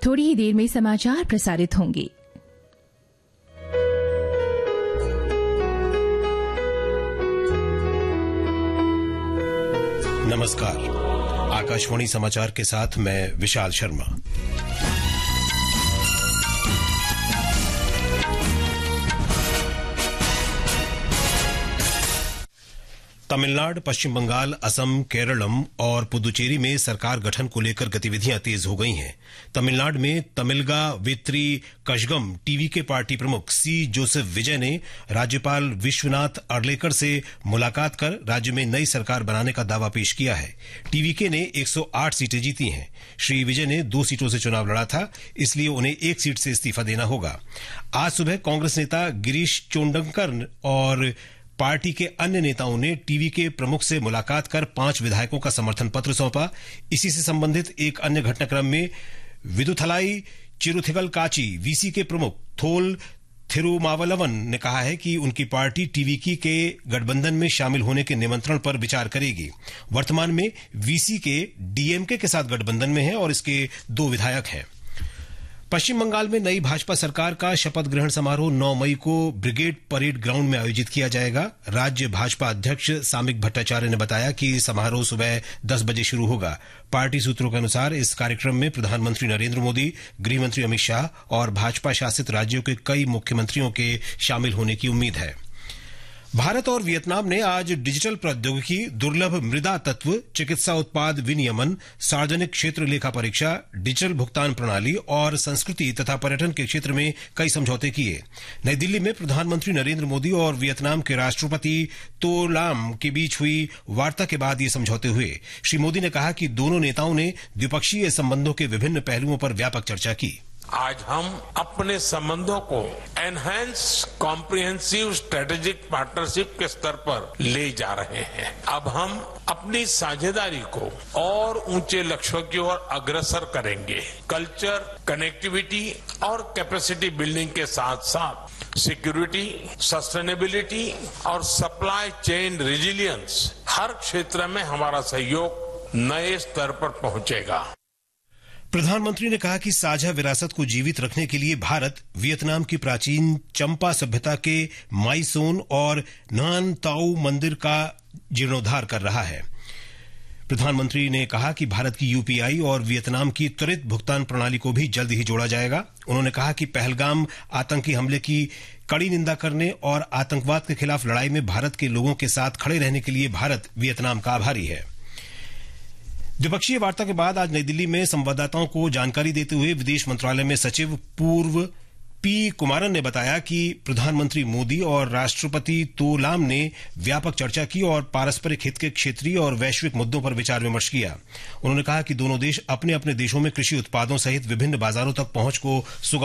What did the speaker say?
थोड़ी ही देर में समाचार प्रसारित होंगे। नमस्कार, आकाशवाणी समाचार के साथ मैं विशाल शर्मा। तमिलनाडु, पश्चिम बंगाल, असम, केरलम और पुदुचेरी में सरकार गठन को लेकर गतिविधियां तेज हो गई हैं। तमिलनाडु में तमिलगा वेत्री कशगम टीवी के पार्टी प्रमुख सी जोसेफ विजय ने राज्यपाल विश्वनाथ अर्लेकर से मुलाकात कर राज्य में नई सरकार बनाने का दावा पेश किया है। टीवीके ने 108 सीटें जीती हैं। श्री विजय ने 2 सीटों से चुनाव लड़ा था, इसलिए उन्हें 1 सीट से इस्तीफा देना होगा। आज सुबह कांग्रेस नेता गिरीश चोंडंकर और पार्टी के अन्य नेताओं ने टीवी के प्रमुख से मुलाकात कर 5 विधायकों का समर्थन पत्र सौंपा। इसी से संबंधित एक अन्य घटनाक्रम में विदुथलाई चिरुथिगल काची वीसी के प्रमुख थोल थिरुमावलवन ने कहा है कि उनकी पार्टी टीवीके के गठबंधन में शामिल होने के निमंत्रण पर विचार करेगी। वर्तमान में वीसी के डीएमके के साथ गठबंधन में है और इसके 2 विधायक हैं। पश्चिम बंगाल में नई भाजपा सरकार का शपथ ग्रहण समारोह 9 मई को ब्रिगेड परेड ग्राउंड में आयोजित किया जाएगा। राज्य भाजपा अध्यक्ष सामिक भट्टाचार्य ने बताया कि समारोह सुबह 10 बजे शुरू होगा। पार्टी सूत्रों के अनुसार इस कार्यक्रम में प्रधानमंत्री नरेंद्र मोदी, गृहमंत्री अमित शाह और भाजपा शासित राज्यों के कई मुख्यमंत्रियों के शामिल होने की उम्मीद है। भारत और वियतनाम ने आज डिजिटल प्रौद्योगिकी, दुर्लभ मृदा तत्व, चिकित्सा उत्पाद विनियमन, सार्वजनिक क्षेत्र लेखा परीक्षा, डिजिटल भुगतान प्रणाली और संस्कृति तथा पर्यटन के क्षेत्र में कई समझौते किए। नई दिल्ली में प्रधानमंत्री नरेंद्र मोदी और वियतनाम के राष्ट्रपति तो लाम के बीच हुई वार्ता के बाद ये समझौते हुए। श्री मोदी ने कहा कि दोनों नेताओं ने द्विपक्षीय संबंधों के विभिन्न पहलुओं पर व्यापक चर्चा की। आज हम अपने संबंधों को एनहांस कॉम्प्रिहेंसिव स्ट्रेटेजिक पार्टनरशिप के स्तर पर ले जा रहे हैं। अब हम अपनी साझेदारी को और ऊंचे लक्ष्यों की ओर अग्रसर करेंगे। कल्चर, कनेक्टिविटी और कैपेसिटी बिल्डिंग के साथ साथ सिक्योरिटी, सस्टेनेबिलिटी और सप्लाई चेन रेजिलियंस, हर क्षेत्र में हमारा सहयोग नए स्तर पर पहुंचेगा। प्रधानमंत्री ने कहा कि साझा विरासत को जीवित रखने के लिए भारत वियतनाम की प्राचीन चंपा सभ्यता के माई सोन और नान ताऊ मंदिर का जीर्णोद्धार कर रहा है। प्रधानमंत्री ने कहा कि भारत की यूपीआई और वियतनाम की त्वरित भुगतान प्रणाली को भी जल्द ही जोड़ा जाएगा। उन्होंने कहा कि पहलगाम आतंकी हमले की कड़ी निंदा करने और आतंकवाद के खिलाफ लड़ाई में भारत के लोगों के साथ खड़े रहने के लिए भारत वियतनाम का आभारी है। द्विपक्षीय वार्ता के बाद आज नई दिल्ली में संवाददाताओं को जानकारी देते हुए विदेश मंत्रालय में सचिव पूर्व पी कुमारन ने बताया कि प्रधानमंत्री मोदी और राष्ट्रपति तो लाम ने व्यापक चर्चा की और पारस्परिक हित के क्षेत्रीय और वैश्विक मुद्दों पर विचार विमर्श किया। उन्होंने कहा कि दोनों देश अपने अपने देशों में कृषि उत्पादों सहित विभिन्न बाजारों तक पहुंच को सुगम